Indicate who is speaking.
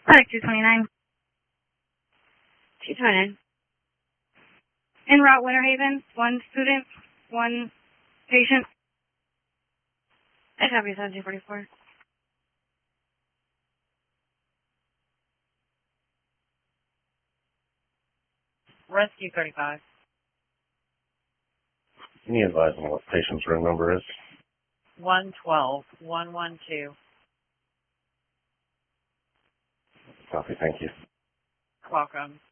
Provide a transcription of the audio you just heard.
Speaker 1: Product 229.
Speaker 2: 229.
Speaker 1: En route Winter Haven, 1 student, 1 patient.
Speaker 2: I copy 1744. Rescue 35.
Speaker 3: Can you advise on what patient's room number is?
Speaker 2: 112, 112.
Speaker 3: Copy, thank you.
Speaker 2: Welcome.